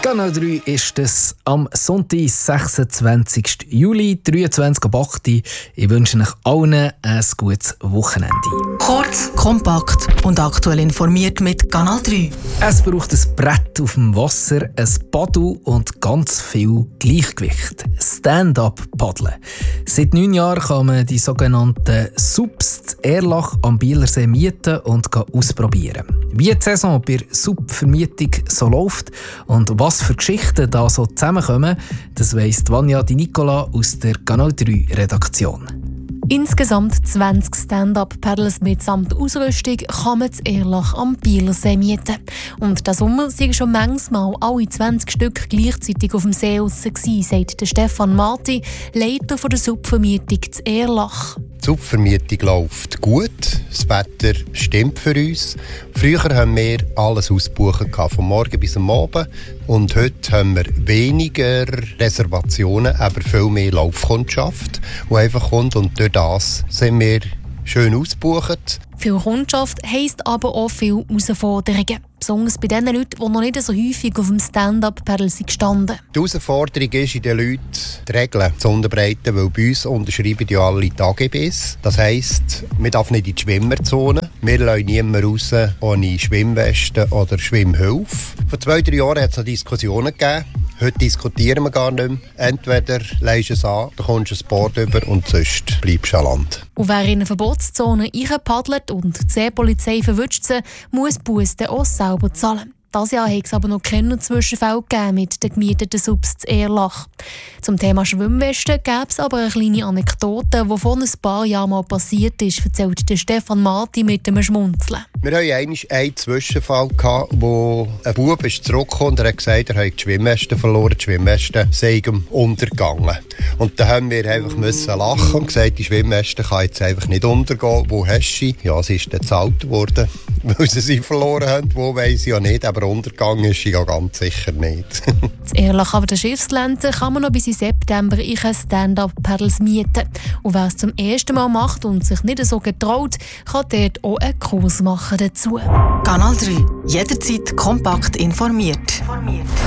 Kanal 3 ist es am Sonntag, 26. Juli, 23.08 Uhr. Ich wünsche euch allen ein gutes Wochenende. Kurz, kompakt und aktuell informiert mit Kanal 3. Es braucht ein Brett auf dem Wasser, ein Paddel und ganz viel Gleichgewicht. Stand-up-Paddeln. Seit 9 Jahren kann man die sogenannten SUPs Erlach am Bielersee mieten und ausprobieren. Wie die Saison bei der SUP-Vermietung so läuft und was für Geschichten da so zusammenkommen, das weiss Vanja Di Nicola aus der Kanal 3 Redaktion. Insgesamt 20 Stand-up-Paddles mitsamt Ausrüstung kann man in Erlach am Bielersee mieten. Und diesen Sommer waren schon manchmal alle 20 Stück gleichzeitig auf dem See draussen, sagt der Stefan Marti, Leiter der SUP-Vermietung zu Erlach. Die SUP-Vermietung läuft gut, das Wetter stimmt für uns. Früher haben wir alles ausgebucht, vom Morgen bis am Abend. Und heute haben wir weniger Reservationen, aber viel mehr Laufkundschaft, die einfach kommt. Und durch das sind wir schön ausgebucht. Viel Kundschaft heisst aber auch viele Herausforderungen. Besonders bei den Leuten, die noch nicht so häufig auf dem Stand-up-Paddle sind gestanden. Die Herausforderung ist in den Leuten, die Regeln zu unterbreiten, weil bei uns unterschreiben ja alle die AGBs. Das heisst, man darf nicht in die Schwimmerzone. Wir lassen niemanden raus ohne Schwimmweste oder Schwimmhilfe. Vor 2-3 Jahren hat es noch Diskussionen gegeben. Heute diskutieren wir gar nicht mehr. Entweder leihst du es an, dann kommst du ein Board über und sonst bleibst du an Land. Und wer in eine Verbotszone reinpaddelt und die Seepolizei verwünscht sie, muss Bussen auch selber zahlen. Dieses Jahr hat es aber noch keine Zwischenfälle gegeben mit den gemieteten SUPs zu Erlach. Zum Thema Schwimmwesten gäbe es aber eine kleine Anekdote, die vor ein paar Jahren mal passiert ist, erzählt der Stefan Marti mit einem Schmunzeln. Wir hatten einmal einen Zwischenfall, wo ein Bub ist zurückgekommen und hat gesagt, er hat die Schwimmweste verloren, die Schwimmweste sei ihm untergegangen. Und dann haben wir einfach lachen und gesagt, die Schwimmweste kann jetzt einfach nicht untergehen. Wo hast du sie? Ja, sie ist dann gezahlt worden, weil sie verloren haben. Wo weiss ich ja nicht, aber untergegangen ist sie ja ganz sicher nicht. In Erlach auf der Schiffslente kann man noch bis in September Stand-up-Paddles mieten. Und wer es zum ersten Mal macht und sich nicht so getraut, kann dort auch einen Kurs machen dazu. Kanal 3. Jederzeit kompakt informiert.